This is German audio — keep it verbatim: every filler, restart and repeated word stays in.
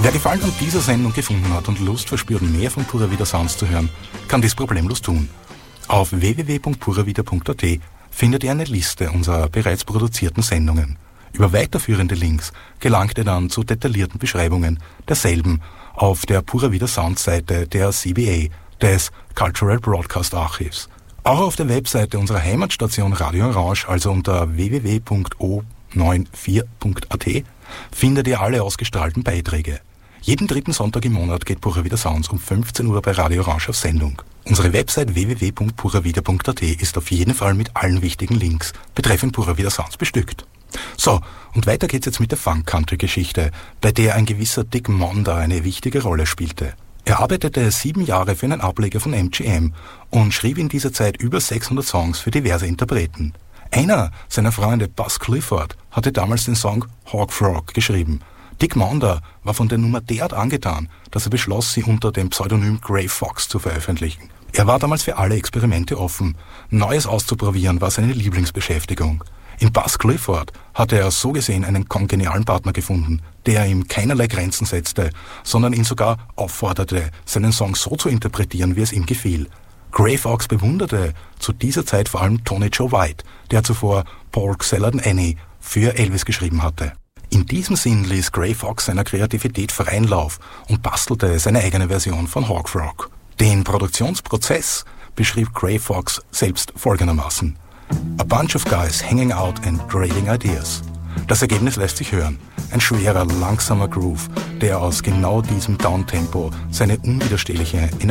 Wer Gefallen an dieser Sendung gefunden hat und Lust verspürt, mehr von Pura Vida Sounds zu hören, kann dies problemlos tun. Auf w w w punkt pura vida punkt a t findet ihr eine Liste unserer bereits produzierten Sendungen. Über weiterführende Links gelangt ihr dann zu detaillierten Beschreibungen derselben auf der Pura Vida Sounds Seite der C B A, des Cultural Broadcast Archives. Auch auf der Webseite unserer Heimatstation Radio Orange, also unter w w w punkt o neun vier punkt a t, findet ihr alle ausgestrahlten Beiträge. Jeden dritten Sonntag im Monat geht Pura Vida Sounds um fünfzehn Uhr bei Radio Orange auf Sendung. Unsere Website w w w punkt pura vida punkt a t ist auf jeden Fall mit allen wichtigen Links betreffend Pura Vida Sounds bestückt. So, und weiter geht's jetzt mit der Funk-Country-Geschichte, bei der ein gewisser Dick Monda eine wichtige Rolle spielte. Er arbeitete sieben Jahre für einen Ableger von M G M und schrieb in dieser Zeit über sechshundert Songs für diverse Interpreten. Einer seiner Freunde, Buzz Clifford, hatte damals den Song Hawk Frog geschrieben. Dick Monda war von der Nummer derart angetan, dass er beschloss, sie unter dem Pseudonym Gray Fox zu veröffentlichen. Er war damals für alle Experimente offen. Neues auszuprobieren war seine Lieblingsbeschäftigung. In Buzz Clifford hatte er so gesehen einen kongenialen Partner gefunden, der ihm keinerlei Grenzen setzte, sondern ihn sogar aufforderte, seinen Song so zu interpretieren, wie es ihm gefiel. Gray Fox bewunderte zu dieser Zeit vor allem Tony Joe White, der zuvor Pork Salad and Annie für Elvis geschrieben hatte. In diesem Sinn ließ Gray Fox seiner Kreativität freien Lauf und bastelte seine eigene Version von Hawk Frog. Den Produktionsprozess beschrieb Gray Fox selbst folgendermaßen: A bunch of guys hanging out and trading ideas. Das Ergebnis lässt sich hören. Ein schwerer, langsamer Groove, der aus genau diesem Downtempo seine unwiderstehliche Energie